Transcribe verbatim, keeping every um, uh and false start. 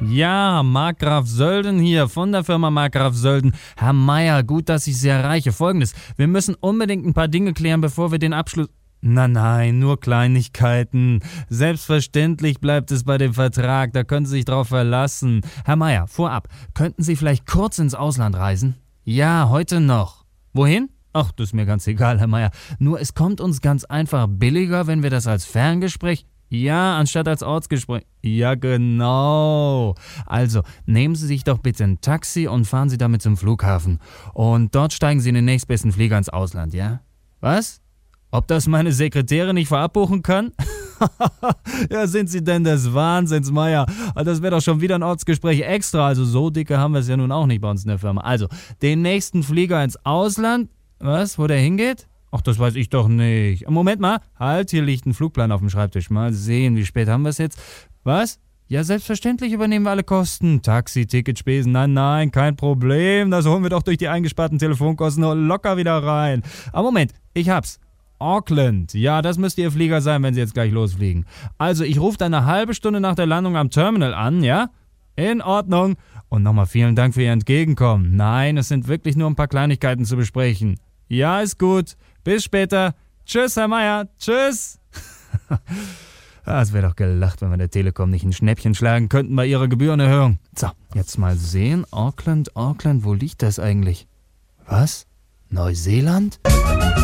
Ja, Markgraf Sölden hier von der Firma Markgraf Sölden. Herr Meier, gut, dass ich Sie erreiche. Folgendes, wir müssen unbedingt ein paar Dinge klären, bevor wir den Abschluss... Na nein, nur Kleinigkeiten. Selbstverständlich bleibt es bei dem Vertrag, da können Sie sich drauf verlassen. Herr Meier, vorab, könnten Sie vielleicht kurz ins Ausland reisen? Ja, heute noch. Wohin? Ach, das ist mir ganz egal, Herr Meier. Nur es kommt uns ganz einfach billiger, wenn wir das als Ferngespräch... Ja, anstatt als Ortsgespräch. Ja, genau. Also, nehmen Sie sich doch bitte ein Taxi und fahren Sie damit zum Flughafen. Und dort steigen Sie in den nächstbesten Flieger ins Ausland, ja? Was? Ob das meine Sekretärin nicht vorab buchen kann? Ja, sind Sie denn des Wahnsinns, Meier? Das wäre doch schon wieder ein Ortsgespräch extra. Also so dicke haben wir es ja nun auch nicht bei uns in der Firma. Also, den nächsten Flieger ins Ausland. Was? Wo der hingeht? Ach, das weiß ich doch nicht. Moment mal. Halt, hier liegt ein Flugplan auf dem Schreibtisch. Mal sehen, wie spät haben wir es jetzt? Was? Ja, selbstverständlich übernehmen wir alle Kosten. Taxi, Ticket, Spesen, nein, nein, kein Problem. Das holen wir doch durch die eingesparten Telefonkosten locker wieder rein. Aber Moment, ich hab's. Auckland. Ja, das müsste Ihr Flieger sein, wenn Sie jetzt gleich losfliegen. Also, ich rufe dann eine halbe Stunde nach der Landung am Terminal an, ja? In Ordnung. Und nochmal vielen Dank für Ihr Entgegenkommen. Nein, es sind wirklich nur ein paar Kleinigkeiten zu besprechen. Ja, ist gut. Bis später. Tschüss, Herr Meier. Tschüss. Ah, es wäre doch gelacht, wenn wir der Telekom nicht ein Schnäppchen schlagen könnten bei ihrer Gebührenerhöhung. So, jetzt mal sehen. Auckland, Auckland, wo liegt das eigentlich? Was? Neuseeland?